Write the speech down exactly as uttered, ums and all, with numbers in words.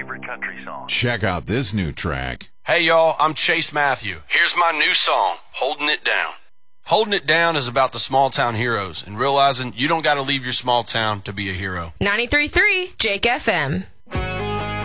favorite country songs. Check out this new track. Hey y'all, I'm Chase Matthew. Here's my new song, Holding It Down. Holding It Down is about the small town heroes and realizing you don't got to leave your small town to be a hero. ninety-three point three Jake F M.